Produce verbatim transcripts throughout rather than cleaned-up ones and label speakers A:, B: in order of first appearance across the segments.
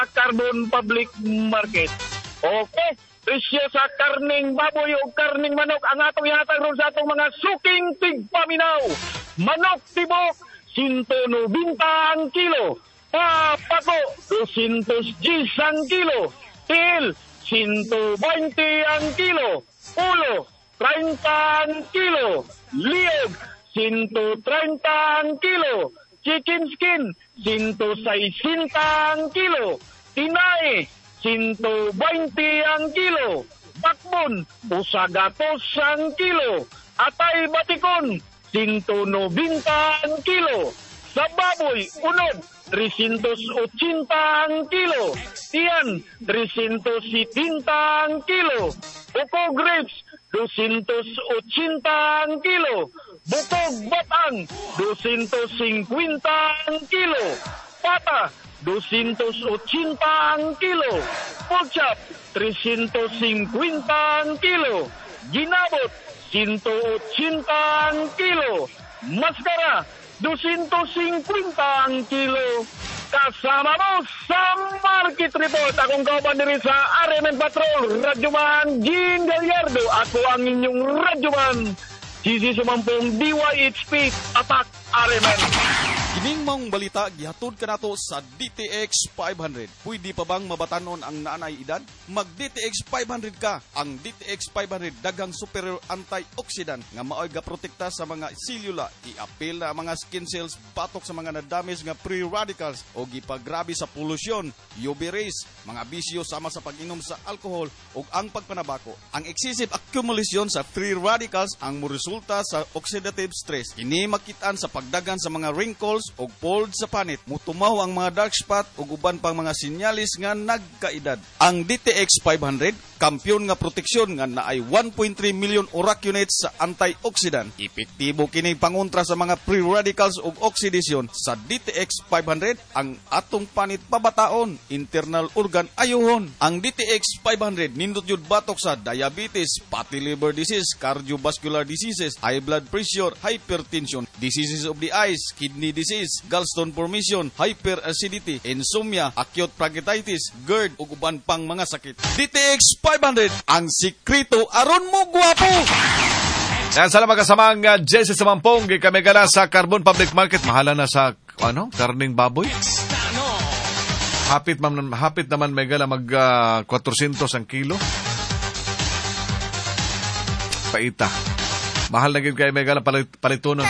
A: Carbon Public Market. Okay, presyo sa karning baboy o karning manok ang atong ihatag ron sa atong mga suking tigpaminaw. Manok tibok, one hundred ninety ang kilo. Papako, two hundred ten ang kilo. Til, one hundred twenty ang kilo. Ulo, thirty ang kilo. Liog, one hundred thirty ang kilo. Chicken skin, one hundred sixty ang kilo. Tinay, one hundred twenty ang kilo. Bakbon, usagatos ang kilo. Atay batikon, one hundred ninety ang kilo. Sa baboy, unod, three hundred eighty ang kilo. Tiyan, three hundred seventy ang kilo. Buko grapes, two hundred eighty ang kilo. Bukog batang, two hundred fifty ang kilo. Pata, two hundred eighty ang kilo. Pork chop, three hundred fifty ang kilo. Ginabot, one hundred eighty ang kilo. Maskara, two hundred fifty ang kilo. Kasama mo sa Market Report. Akong kauban diri sa R M N Patrol, Radyoman Jean Gallardo. Ako ang inyong Radyoman, C C Sumampong D Y H P Attack R M N.
B: Kining mong balita gihatod kanato sa D T X five hundred. Pwede pa bang mabatanon ang naanay edad? Mag D T X five hundred ka. Ang D T X five hundred daghang superior antioxidant nga maoy gaprotekta sa mga selula, i-appeal na mga skin cells, batok sa mga na-damage nga free radicals o gipagrabe sa polusyon, U V rays, mga bisyo sama sa pag-inom sa alcohol ug ang pagpanabako. Ang excessive accumulation sa free radicals ang moresulta sa oxidative stress. Ini makitaan sa pagdagan sa mga wrinkles og fold sa panit, mutumaw ang mga dark spot ug uban pang mga sinyalis nga nagkaedad. Ang D T X five hundred kampiyon nga proteksyon nga naay one point three million uracunates sa antioxidant. Epektibo kini pangontra sa mga free radicals ug oxidation. Sa D T X five hundred ang atong panit pabataon, internal organ ayuhon. Ang D T X five hundred nindot yun batok sa diabetes, fatty liver disease, cardiovascular diseases, high blood pressure, hypertension, diseases of the eyes, kidney disease, gallstone formation, hyperacidity, insomnia, acute pancreatitis, GERD ug uban pang mga sakit. D T X five hundred ang sikreto aron mo gwapo.
C: Yan sa mga kasamang uh, Jesse Samampong, kami gala sa Carbon Public Market, mahala na sa ano, karning baboy. Hapit man hapit naman may gala mag uh, four hundred ang kilo. Paita. Mahal na gid kay may gala palit, palitonon.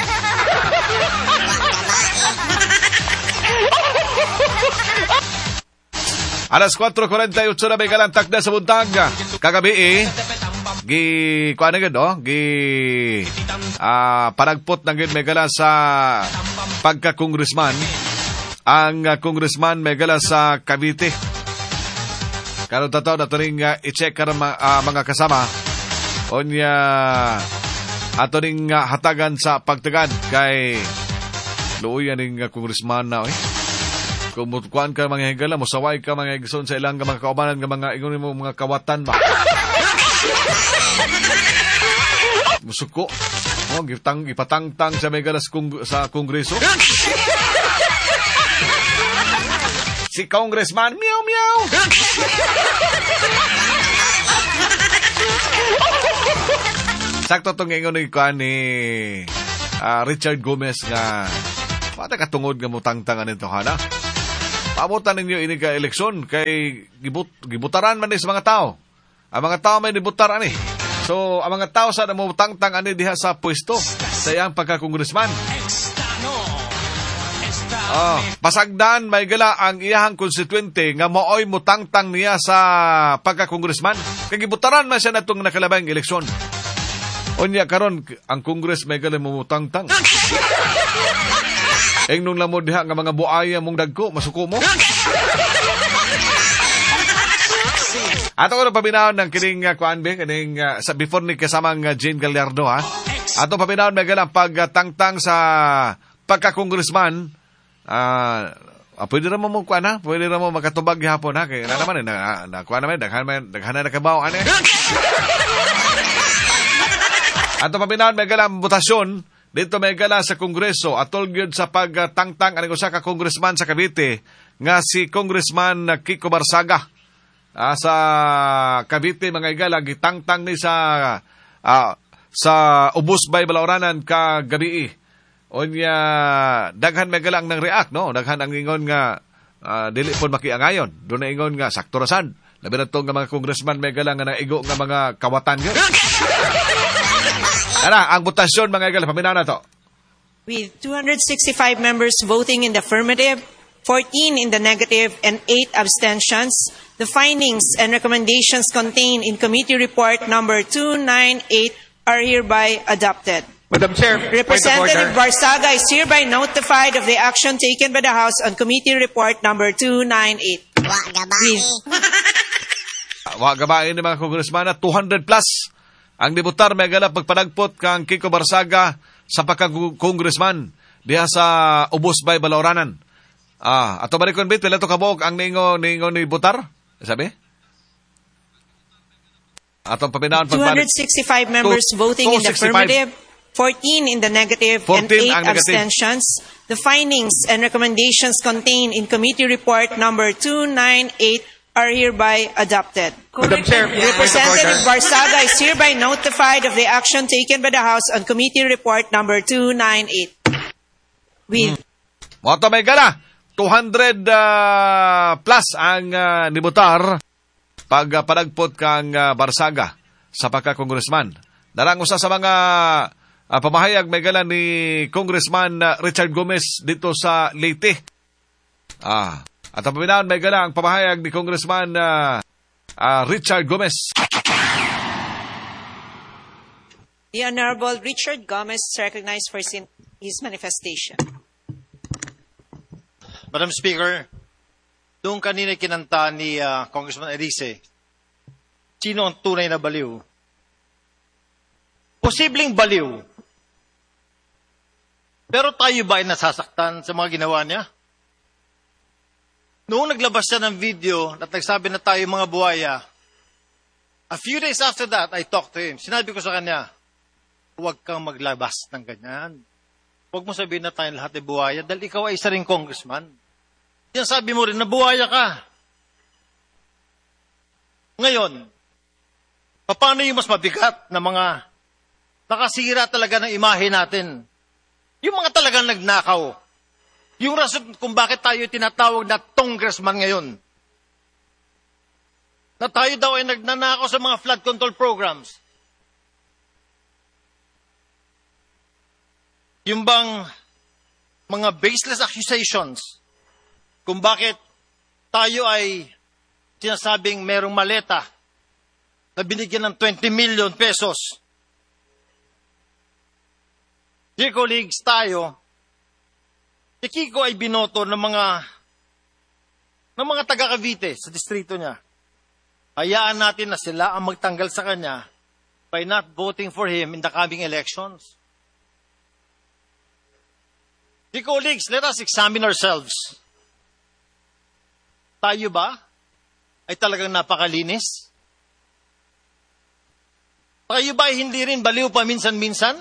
C: Alas four forty-eight na may galantak na sa Buntanga. Kagabi eh, gi, kuha na gid, oh, gi, ah, panagpot na gid may gala sa pagka-congressman. Ang uh, congressman may gala sa Cavite. Karon tataw na ito rin uh, i-check ka ng uh, mga kasama. Onya, ato rin uh, hatagan sa pagtagad kay luoy yan ng uh, congressman na, eh. Kung kuhaan ka mga higala, musaway ka mga higson sa ilang mga kaubanan ng mga ingon mo mga kawatan ba? Musuko. Oh, gitang ipatangtang sa mga galas kung, sa kongreso. Si Congressman, meow meow. Sakto tong ingon ni kuhaan ni uh, Richard Gomez nga pata katungod nga mutangtangan nito hana. Pamutan ninyo ini ka eleksyon kay gibut, gibutaran man ni sa mga tao. Ang mga tao may gibutaran eh. So, ang mga tao sa namutangtang ani diha sa pwesto sa iyang pagka-congressman. Oh, pasagdan may gala ang iyahang konstituente nga mooy mutangtang niya sa pagka-congressman. Kay gibutaran man siya natong nakalabang eleksyon. Unya karon ang Congress may gala mumutangtang. Eng nung lamod diha nga mga buaya mong dagko, masuko mo. Ato ko na pabinahon ng kining uh, kuan be, kining uh, sa before ni kasamang uh, Jane Gallardo ha. Ato pabinahon may galang pagtangtang sa pagka-congressman. Ah, uh, pwede ra mo mo kuan ha, pwede ra mo makatubag gihapon ha kay na naman na, na kuan naman daghan man daghan na nakabaw ani. Ato pabinahon may galang botasyon dito may gala sa Kongreso atol gyud sa pagtangtang aning usa ka congressman sa Cavite nga si Congressman Kiko Barsaga. Ah, sa Cavite mga igala gitangtang ni sa ah, sa Ubos Bay Balaoranan ka gabi. Onya daghan may gala ang nang react no, daghan ang ingon nga uh, dili pud makiangayon. Doon na ingon nga sakto rasan. Labi na to nga mga congressman may gala nga naigo nga mga kawatan gyud. Ana, ang botasyon mga igala paminaw na to.
D: With two hundred sixty-five members voting in the affirmative, fourteen in the negative, and eight abstentions, the findings and recommendations contained in Committee Report number two ninety-eight are hereby adopted.
E: Madam Chair,
D: Representative Barsaga is hereby notified of the action taken by the House on Committee Report number two ninety-eight.
F: Wa gabay.
C: Wa gabay ni mga congressman na two hundred plus ang debutar may gala pagpadagpot kang Kiko Barsaga sa pagka-congressman diha sa Ubos Bay Balaoranan. Ah, ato balik kon bit pila to kabog ang ningo ningo ni butar? Sabi? Atong paminaon
D: two hundred sixty-five members
C: Two-
D: voting in the
C: two sixty-five.
D: affirmative, fourteen in the negative, and
C: fourteen
D: eight
C: ang negative.
D: abstentions. The findings and recommendations contained in Committee Report number two ninety-eight are hereby adopted.
E: Madam Chair,
D: Representative Barsaga is hereby notified of the action taken by the House on Committee Report number two ninety-eight. With
C: Moto may gala two hundred uh, plus ang uh, nibutar pag uh, padagpot kang uh, Barsaga sa pagka-congressman. Darang usa sa mga uh, pamahayag may gala ni Congressman uh, Richard Gomez dito sa Leyte. Ah, at ang paminahan may gala ang pamahayag ni Congressman uh, uh, Richard Gomez.
D: the Honorable Richard Gomez is recognized for sin- his manifestation.
E: Madam Speaker, doon kanina kinanta ni uh, Congressman Erice, sino ang tunay na baliw? Posibleng baliw. Pero tayo ba ay nasasaktan sa mga ginawa niya? Noong naglabas siya ng video at nagsabi na tayo mga buhaya, a few days after that, I talked to him. Sinabi ko sa kanya, huwag kang maglabas ng ganyan. Huwag mo sabihin na tayong lahat ay buhaya dahil ikaw ay isa ring congressman. Yan sabi mo rin na buhaya ka. Ngayon, paano yung mas mabigat na mga nakasira talaga ng imahe natin? Yung mga talagang nagnakaw. Yung rason kung bakit tayo tinatawag na congressman ngayon. Na tayo daw ay nagnanakaw sa mga flood control programs. Yung bang mga baseless accusations kung bakit tayo ay sinasabing merong maleta na binigyan ng twenty million pesos. Dear colleagues, tayo, si Kiko ay binoto ng mga ng mga taga-Cavite sa distrito niya. Hayaan natin na sila ang magtanggal sa kanya by not voting for him in the coming elections. Dear colleagues, let us examine ourselves. Tayo ba ay talagang napakalinis? Tayo ba ay hindi rin baliw pa minsan-minsan?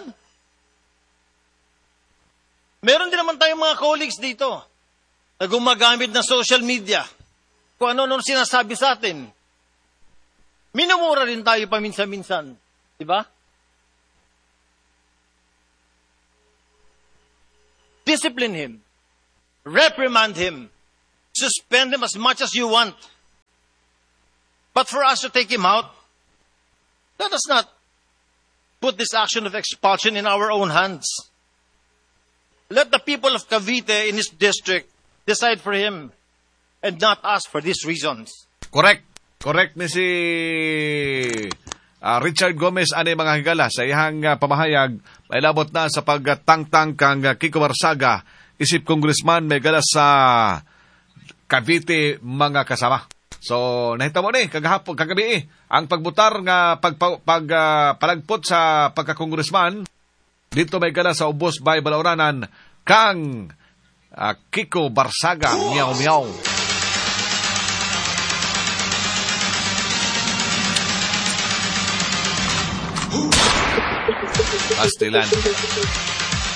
E: Meron din naman tayong mga colleagues dito na gumagamit ng social media kung ano-ano sinasabi sa atin. Minumura rin tayo paminsan-minsan. Di ba? Discipline him. Reprimand him. Suspend him as much as you want. But for us to take him out, let us not put this action of expulsion in our own hands. Let the people of Cavite in his district decide for him and not us for these reasons.
C: Correct. Correct ni si uh, Richard Gomez ani mga higala sa iyang uh, pamahayag mailabot na sa pagtangtang kang uh, Kiko Barsaga isip congressman may gala sa Cavite mga kasama. So nahitabo ni kagahapon kagabi eh, ang pagbutar nga pag pag uh, palagpot sa pagka-congressman dito may gala sa Ubos Bay Balaoranan kang uh, Kiko Barsaga. Meow meow. Pastilan.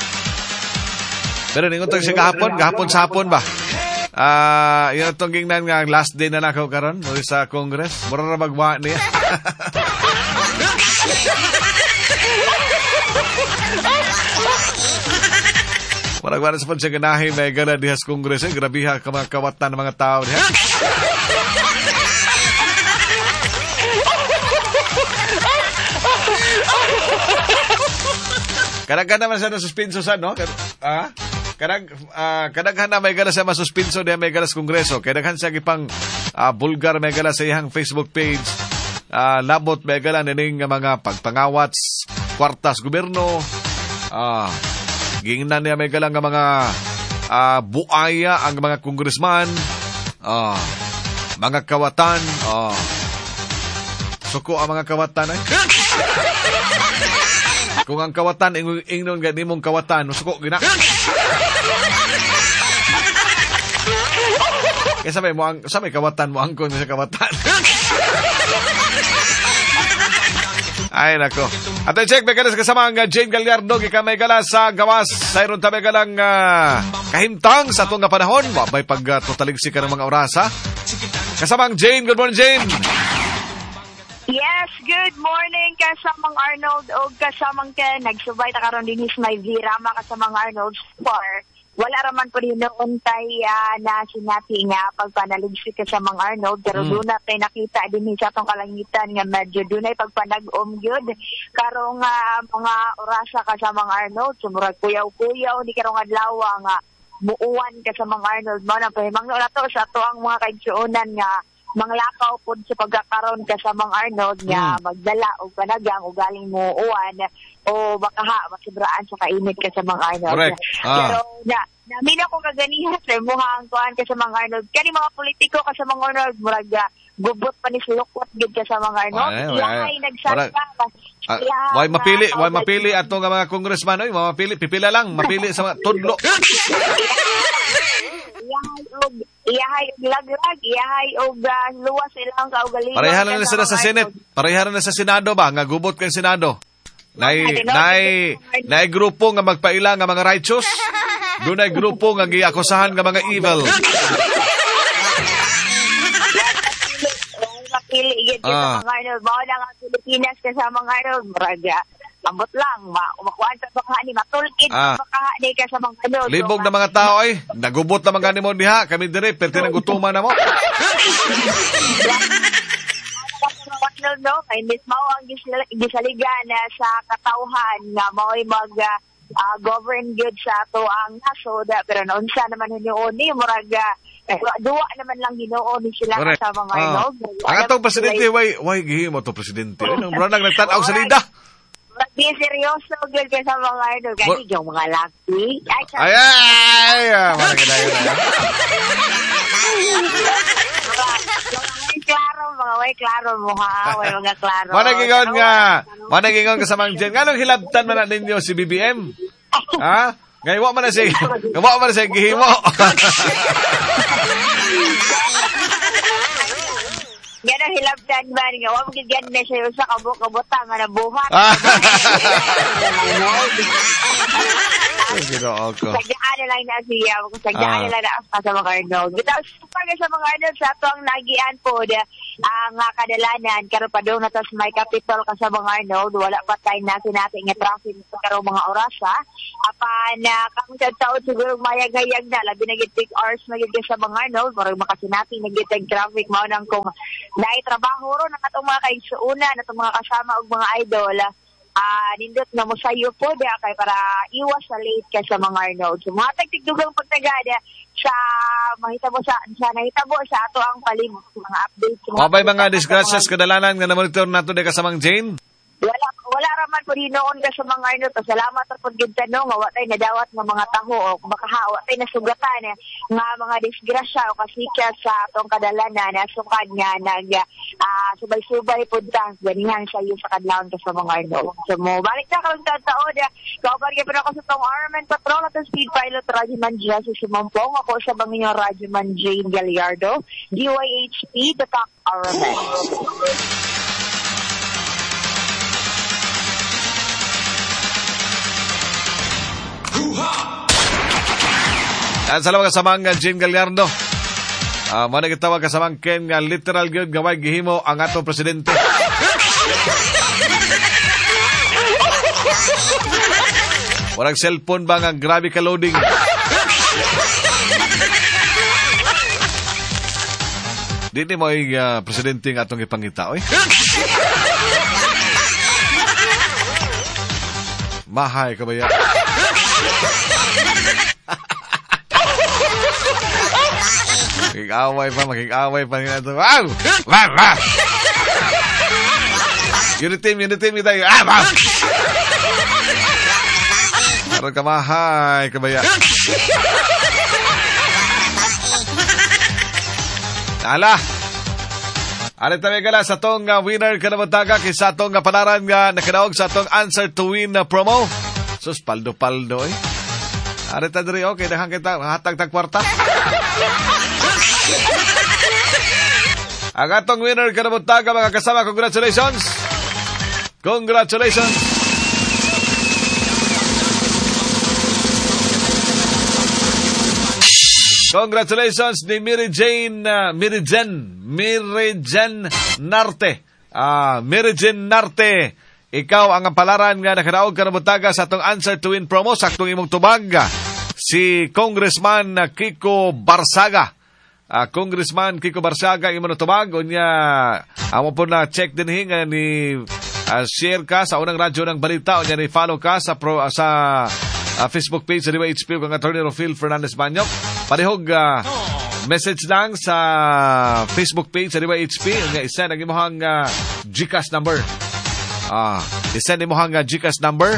C: Pero ningon to siya gahapon, gahapon sa hapon ba? Ah, uh, yun itong gingnan nga last day na nakaw karon mo sa Congress. Mura na magwa niya. Mura gwa na sa siya ganahi may gana diha sa Congress. Eh. Grabiha ka mga kawatan ng mga tao diha. Kadang-kadang naman siya na suspenso sa, no? Ah? Kadang, uh, kadang na may gala siya masuspinso diya may gala sa Kongreso. Kadang siya gipang uh, bulgar may gala sa iyang Facebook page. Uh, labot may gala nining mga pagpangawats, kwartas gobyerno. Uh, gingnan niya may gala nga mga uh, buaya ang mga kongresman. Uh, mga kawatan. Uh, suko ang mga kawatan eh. Kung ang kawatan, ingnon gani mong kawatan, suko gina. Kaya sabay mo, ang, sabay kawatan mo, angkon sa kawatan. Ay, nako. At check, may galas kasama ang Jane Gallardo, gikamay galas sa gawas. Sayron tabi galang uh, kahimtang sa itong panahon. Wabay pag uh, totaligsi ka ng mga orasa. Kasama ang Jane. Good morning, Jane.
F: Yes, good morning kasamang Arnold o kasamang Ken. Nagsubay na karon din is may virama kasamang Arnold Spar. Wala raman po rin noon tay uh, na sinati nga pagpanaligsi kasamang Arnold. Pero mm. doon natin nakita din sa itong kalangitan nga medyo doon ay pagpanag-om yun. Karong uh, mga orasa kasamang Arnold. Sumurag kuyaw-kuyaw, di karong adlaw nga muuwan kasamang Arnold. Mo na pahimang na to sa to ang mga kaigsuunan nga manglakaw po sa pagkakaroon ka sa mga Arnold nga mm. magdala o panagang o galing mo uwan o baka ha, masibraan sa kainit ka sa mga Arnold.
C: Correct. Ah.
F: Pero na, namin ako kaganihan sa muhang kuhan ka sa mga Arnold. Kani mga politiko ka sa mga Arnold, murag gubot pa ni sulukot gid ka sa mga Arnold. Iyahay nagsalita.
C: Uh, why mapili, why mapili ato nga mga congressman oy, mapili pipila lang, mapili sa mga tudlo.
F: Iyahay og iyahay og laglag, iyahay og uh, luwas ilang kaugalingon.
C: Pareha na sila sa Senate, pareha na sa Senado ba nga gubot kay Senado. Nay nay nay grupo nga magpaila nga mga righteous. Dunay grupo nga giakusahan nga mga evil.
F: Mapili gid sa mga ano, mao lang ang Pilipinas kasama mga ano, muraga. Ambot lang, ma umakuan sa baka ni matulkid ah. Baka ni ka sa mga ano.
C: Libog so, na mga tao ay nagubot na mga mo diha, kami dire perti nang gutuman na mo.
F: No, kay Miss Mao ang gisaligan na sa katawhan nga mao'y mag uh, govern good sa ato ang nasod, pero noon sa naman hinuoni murag eh, duwa naman lang hinuoni sila correct. Sa mga ah. No.
C: Ang atong presidente way way gihimo to presidente. Nang mura nang nagtan-aw sa lida.
F: Di seryoso gud ka sa mga idol kasi yung mga laki.
C: Ay ay ay. Mga ganayon na.
F: Klaro, mga way klaro mo ha. Way mga klaro.
C: Managingon nga. Managingon ka sa mga dyan. Nga nung hilabtan man na ninyo si B B M? Ha? Ngayon mo man na siya. Ngayon mo man na siya gihimo.
F: Gano'ng hilabtan ba niya? Huwag magigyan na siya sa kabuk-kabutang na buhat. Sagyaan na lang na siya. Sagyaan na lang na ang sa mga Arnold. Bitaw, super na sa mga Arnold sa ito ang nagian po ang uh, kadalanan. Karoon pa doon na tas may capital ka sa mga Arnold. Wala pa tayo na sinating nga traffic sa karong mga oras ha. Apan, uh, kung sa taon siguro mayag-hayag na. Labi na gitig hours na gitig sa mga Arnold. Marang makasinating na gitig traffic. Maunang kung naitrabaho ro ng atong mga kaigsuunan, atong mga kasama og mga idol. Ah, uh, nindot nga mo sayo po dia kay para iwas sa late ka sa mga Arnold. So mga tagtigdugang pagtagada sa mahitabo sa sa nahitabo sa ato ang palimot mga updates.
C: O bay mga disgrasas kadalanan nga na-monitor nato de kasamang Jane?
F: Wala wala raman po hinoon ka sa mga Arnold. Salamat ra pud gid tanong nga wa tay nadawat nga mga taho o baka ha wa tay nasugatan eh, nga mga disgrasya o kasika sa atong kadalanan na sukad nga nag uh, subay-subay pud ta ganihan sa iyo sa kadlawon ka sa mga Arnold. So mo balik ta karon ta taod kabar gyud ako sa tong Armen Patrol at Speed Pilot Rajuman Jesse Simampong ako sa Banginyo Rajuman Jane Gallardo D Y H P the top Armen.
C: At salamat kasamang uh, Jean Gallardo. Uh, Muna gitawag kasamang Ken nga literal gyud gaway gihimo ang atong presidente. Walang cellphone ba nga grabe ka loading? Di ni mo yung uh, presidente nga atong ipangita, oy. Mahay ka ba yan? Maging-away pa, maging-away pa nga ito. Wow! Wow! Wow! Unit team, unit team, ito yung... Ah! Wow! Parang kamahay ka ba yan? Ala! Alit na megala sa tong uh, winner ka naman taga kisa tong uh, panaran nga nakadaog sa tong answer to win uh, promo. Sus, paldo-paldo eh. Alit na diri, okay, dahang kita hatag-tag kwarta. Ang atong winner ka naman taga mga kasama, congratulations! Congratulations! Congratulations ni Mary Jane, uh, Mary Jane, Mary Jane Narte. Ah, uh, Mary Jane Narte. Ikaw ang palaran nga nakadaog ka na butaga sa atong answer to win promo. Saktong imong tubag si Congressman Kiko Barsaga. Uh, Congressman Kiko Barsaga imong tubag. Unya, amo po na check din hinga ni uh, share ka sa unang radyo ng balita. Unya ni follow ka sa pro, uh, sa uh, Facebook page sa Diba H P kung Attorney Rofil Fernandez Banyok. Parehog uh, message lang sa Facebook page sa Diba H P. Isa ang imuhang uh, GCash number. Ah, uh, isa ang imuhang uh, GCash number.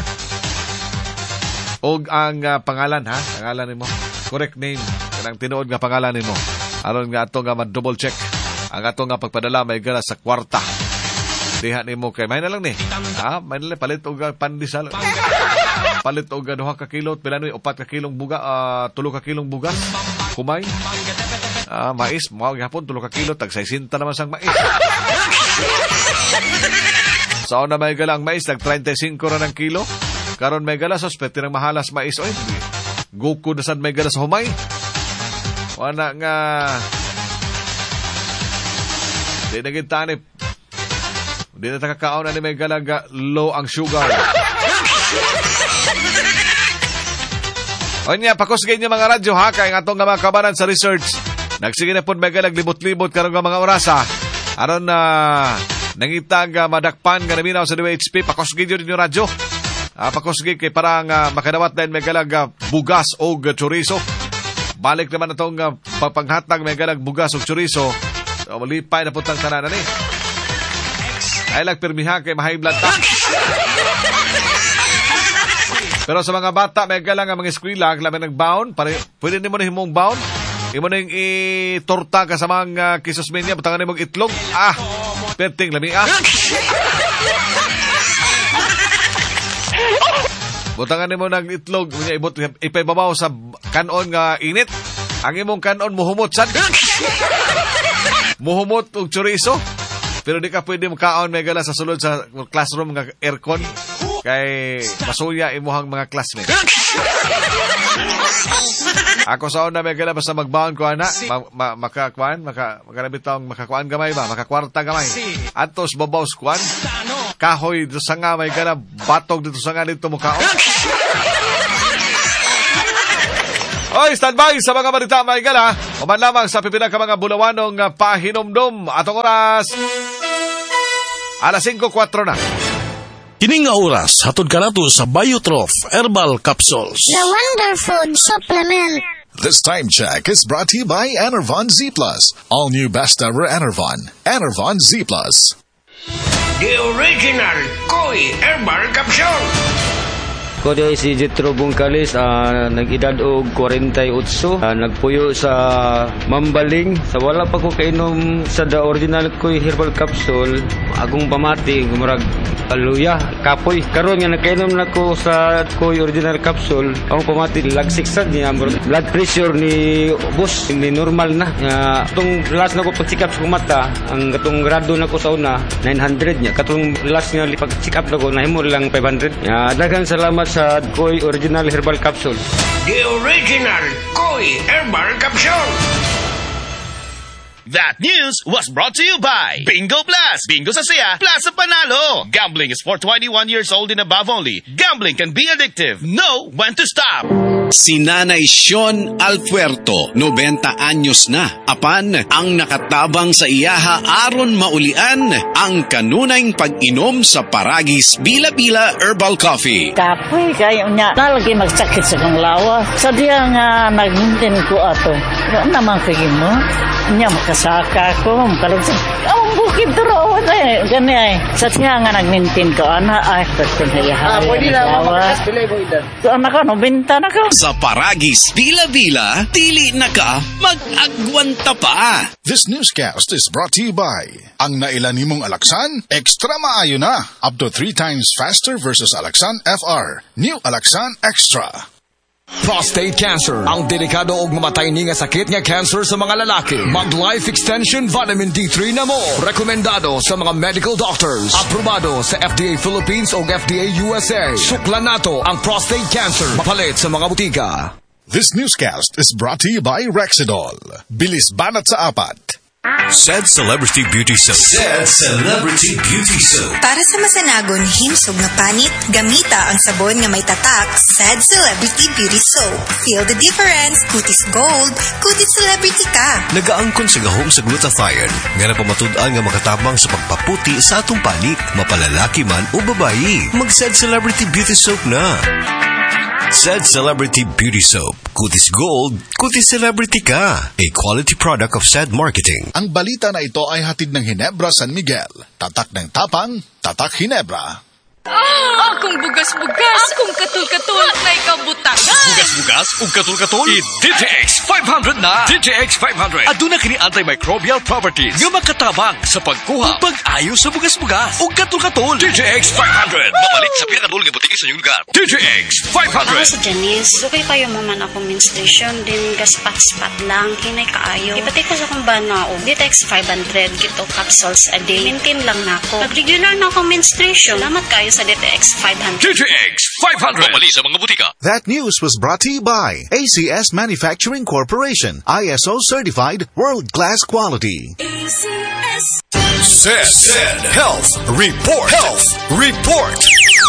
C: O ang uh, pangalan, ha? Pangalan nimo. Correct name. Kanang tinuod nga pangalan nimo. Aron nga ato nga ma-double check. Ang ato nga pagpadala may gala sa kwarta. Diha nimo kay may na lang ni. Ha? May na lang palit og pandesal. Palit og duha ka kilo, pilanoy upat ka kilong buga, uh, tulo ka kilong bugas. Kumay. Ah, uh, mais, mao gyapon tulo ka kilo tag sixty naman sang mais. Sa una may galang mais tag thirty-five ra ng kilo. Karon may gala sos pwede nang mahalas mais oy. Goku na sad may gala sa humay. Wala nga di na gintanip. Di na takakaon na ni may galaga low ang sugar. O niya, pakusgay niyo mga radyo ha, kaya nga itong mga kabanan sa research. Nagsige na po may naglibot-libot karong mga orasa. Aron na uh, nangitag uh, madakpan nga naminaw sa D W H P, pakusgay niyo rin yung radyo. Uh, pakusgay kay parang uh, makadawat din may galag uh, bugas o uh, chorizo. Balik naman itong uh, pagpanghatag may galag bugas o chorizo. So, malipay na puntang tananan eh. Ay lang pirmiha kay mahay blood ta. Pero sa mga bata, may galang ang mga eskwela, laman ng bound, pare, pwede nimo na himong bound, imo na yung itorta ka sa mga kisos menya, butangan nimo itlog, ah, perting lami, ah. Butangan nimo ng itlog, ipaibabaw sa kanon nga init, ang imong kanon muhumot sad, muhumot og chorizo, pero di ka pwede makaon may gala sa sulod sa classroom nga aircon, kay masuya imuhang mga classmates. Ako sa una may gala basta magbaon ko ana, ma, ma, makakuan, maka makanabitong makakuan gamay ba, makakwarta gamay. Atos babaw skuan, kahoy dito sa nga may gala, batog dito sa nga dito mukaon. Oy, standby sa mga balita may gala. Uman lamang sa pipila ka mga bulawanong pahinomdom. Atong oras, alas five four na.
G: Kining nga oras, hatod ka nato sa Biotrof Herbal Capsules.
H: The Wonder Food Supplement.
I: This time check is brought to you by Enervon Z Plus. All new best ever Enervon. Enervon Z Plus.
J: The original Koi Herbal Capsule.
K: Ko di si Jetro Bungkalis, uh, nag-edad og forty-eight, uh, nagpuyo sa Mambaling. Sa wala pa ko kainom sa the original Koi Herbal Capsule, agong pamati, gumurag aluya, kapoy. Karon nga nakainom na ko sa Koi Original Capsule, ang pamati lagsik sad niya, blood pressure ni boss ni normal na. Uh, itong last na ko pag-check up sa mata, ang katong grado na ko sa una, nine hundred niya. Katong last nga pag-check up na ko, nahimo lang five hundred. Uh, daghang salamat sa Koi Original Herbal Capsule.
J: The original Koi Herbal Capsule.
L: That news was brought to you by Bingo Plus. Bingo sa saya, plus sa panalo. Gambling is for twenty-one years old and above only. Gambling can be addictive. Know when to stop.
M: Si Nanay Sean Alpuerto, ninety anyos na. Apan, ang nakatabang sa iyaha aron maulian ang kanunayng pag-inom sa Paragis Bila-Bila Herbal Coffee.
N: Kapoy kayo niya, nalagi magsakit sa kong lawa. Sadya nga nagmintin ko ato. Ano naman kayo mo? Niya makasaka ko, makalagsan. Ang bukid turo eh. Gani ay. Sadya nga nagmintin ko, ana ay pwede na iyaha. Ah, pwede na, mamakas pilay mo idan. So, anak ko, no, binta na ko.
M: Sa Paragis Bila-Bila, dili na ka mag-agwanta pa.
I: This newscast is brought to you by ang nailan nimong Alaxan, extra maayo na. Up to three times faster versus Alaxan F R. New Alaxan Extra.
O: Prostate cancer, ang delikado og mamatay ni nga sakit nga cancer sa mga lalaki. Mag Life Extension Vitamin D three na mo. Rekomendado sa mga medical doctors. Aprobado sa F D A Philippines o F D A U S A. Suklan nato ang prostate cancer. Mapalit sa mga butika.
I: This newscast is brought to you by Rexidol. Bilis banat sa apat.
P: Said Celebrity Beauty Soap. Said Celebrity Beauty Soap.
Q: Para sa masanagon himsog nga panit, gamita ang sabon nga may tatak, Said Celebrity Beauty Soap. Feel the difference, kutis gold, kutis celebrity ka.
P: Nagaangkon sa gahom sa glutathione, nga napamatud-an nga makatabang sa pagpaputi sa atong panit, mapalalaki man o babayi. Mag-Said Celebrity Beauty Soap na. Said Celebrity Beauty Soap. Kutis Gold, kutis celebrity ka. A quality product of Said Marketing.
I: Ang balita na ito ay hatid ng Ginebra San Miguel. Tatak ng tapang, tatak Ginebra.
R: Ah, akong bugas-bugas, akong katul-katul, na ikaw butangan.
G: Bugas-bugas, ug katul-katul, i-D T X five hundred na. D T X five hundred. Aduna kini antimicrobial properties nga makatabang sa pagkuha ug pag-ayo sa bugas-bugas ug katul-katul. D T X five hundred. Mabalik sa pinakadul nga butiki sa inyong lugar. D T X five hundred.
S: Ako si Janice, okay kayo mo man akong menstruation, din gaspat-spat lang, hinay kaayo. Ipati ko sa kong banao, D T X five hundred, gito capsules a day. Maintain lang na ako. Pag-regular na akong menstruation, salamat kayo sa D T X five hundred.
G: D T X five hundred. Mabalik sa mga butika.
I: That news was brought to you by A C S Manufacturing Corporation, I S O certified, world-class quality.
R: A C S.
O: Said, said Health Report. Health Report.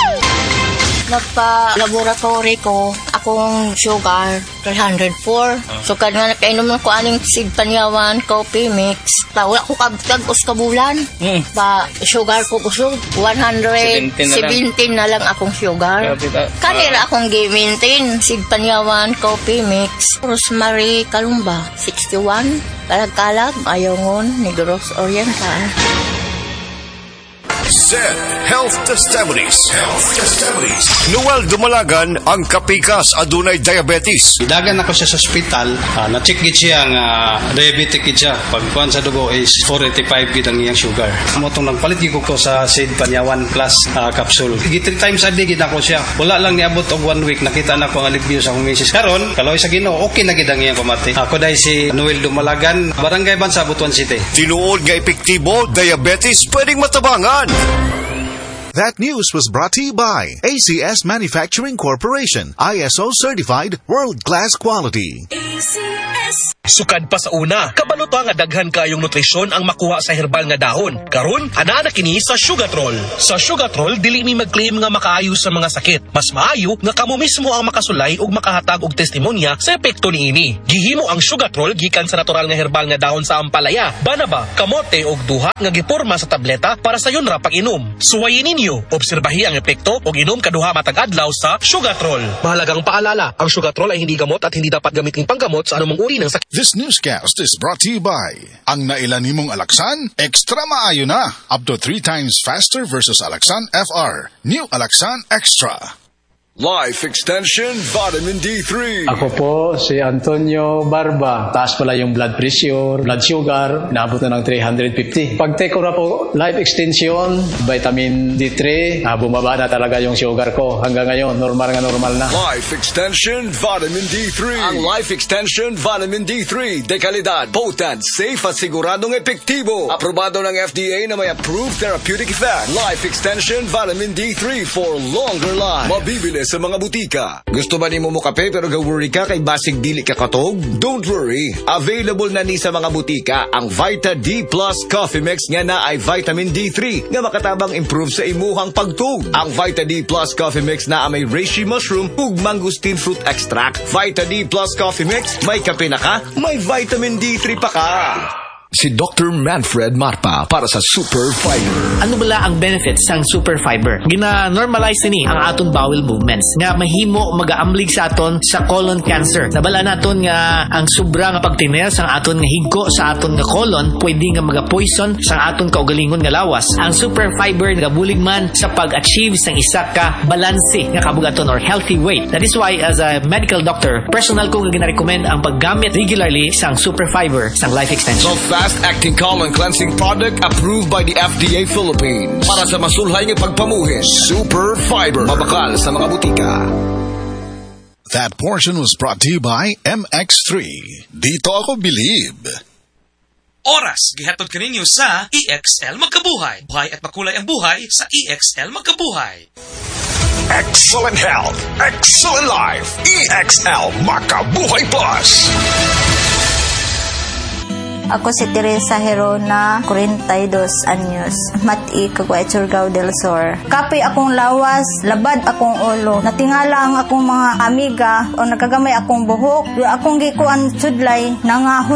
T: Nagpa-laboratory ko, akong sugar, three hundred four. So, kanya nakainom ko aning sigpanyawan, coffee mix. Ta, wala ko kabtag-os kabulan. Hmm. Pa, sugar ko kusog, one hundred seventeen na lang akong sugar. Kanira akong gi-maintain, sigpanyawan, coffee mix. Rosemary Kalumba, sixty-one. Kalag-kalag, ayongon, Negros Oriental.
P: Said Health Testimonies. Health Testimonies. Noel Dumalagan ang kapikas adunay diabetes.
U: Dagan ako siya sa ospital, uh, na-check gid siya nga diabetic gid siya. Pagkuan sa dugo is four eighty-five gid ang iyang sugar. Amo tong nagpalit gid ko sa Said Panyawan Plus uh, capsule. Gid three times a day gid ako siya. Wala lang niabot og one week nakita na ko ang alivio sa akong misis. Karon, kaloy sa Ginoo, okay na gid ang iyang pamati. Ako dai si Noel Dumalagan, Barangay Bansa, Butuan City.
P: Tinuod nga epektibo, diabetes pwedeng matabangan.
I: That news was brought to you by A C S Manufacturing Corporation, I S O certified, world-class quality.
R: A C S.
V: Sukad pa sa una, kabalo to nga daghan kayong nutrisyon ang makuha sa herbal nga dahon. Karon, ana na kini sa Sugatrol. Sa Sugatrol, dili mi mag-claim nga makaayo sa mga sakit. Mas maayo nga kamo mismo ang makasulay ug makahatag og testimonya sa epekto niini. Gihimo ang Sugatrol gikan sa natural nga herbal nga dahon sa ampalaya, banaba, kamote ug duha nga giporma sa tableta para sa yun ra pag-inom. Suwayin ninyo, obserbahi ang epekto ug inom kaduha matag adlaw sa Sugatrol. Mahalagang paalala, ang Sugatrol ay hindi gamot at hindi dapat gamitin panggamot sa anumang uri ng sakit.
I: This newscast is brought to you by ang nailan nimong Alaxan, extra maayo na. Up to three times faster versus Alaxan F R. New Alaxan Extra.
O: Life Extension Vitamin D three.
W: Ako po si Antonio Barba. Taas pala yung blood pressure, blood sugar, naabot na ng three fifty. Pag take ko na po Life Extension, vitamin D three, ah, bumaba na talaga yung sugar ko. Hanggang ngayon, normal nga normal na.
O: Life Extension Vitamin D three. Ang Life Extension Vitamin D three, de kalidad, potent, safe at siguradong epektibo. Aprobado ng F D A na may approved therapeutic effect. Life Extension Vitamin D three for longer life. Mabibili sa mga butika. Gusto ba ni mo mo kape pero ga-worry ka kay basig dili ka katog? Don't worry. Available na ni sa mga butika ang Vita D Plus Coffee Mix nga na ay vitamin D three nga makatabang improve sa imuhang pagtug. Ang Vita D Plus Coffee Mix na may reishi mushroom ug mangosteen fruit extract. Vita D Plus Coffee Mix, may kape na ka, may vitamin D three pa ka. Si Doctor Manfred Marpa para sa Super Fiber.
A: Ano bala ang benefits sang Super Fiber? Gina-normalize ni ang aton bowel movements nga mahimo magaamblig sa aton sa colon cancer. Nabala naton nga ang sobra nga pagtiner sang aton nga higko sa aton nga colon pwede nga maga-poison sang aton kaugalingon nga lawas. Ang Super Fiber nagabulig man sa pag-achieve sang isa ka balanse nga kabugaton or healthy weight. That is why as a medical doctor, personal ko nga gina-recommend ang paggamit regularly sang Super Fiber sang life extension.
O: So fast-acting colon cleansing product approved by the F D A Philippines. Para sa masulhay ng pagpamuhin, Super Fiber. Mabakal sa mga butika.
I: That portion was brought to you by M X three. Dito ako believe.
B: Oras, gihatod ka ninyo sa E X L Magkabuhay. Buhay at makulay ang buhay sa E X L Magkabuhay.
G: Excellent health, excellent life. E X L Magkabuhay Plus.
D: Ako si Teresa Herona, forty-two anyos, Mati, Caguay, Surigao del Sur. Kapoy akong lawas, labad akong ulo. Natingala ang akong mga amiga o nagagamay akong buhok. Akong gikuan sudlay, nangahon